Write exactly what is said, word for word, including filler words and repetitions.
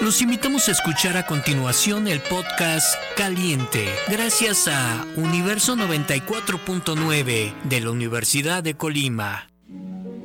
Los invitamos a escuchar a continuación el podcast Caliente, gracias a Universo noventa y cuatro punto nueve de la Universidad de Colima.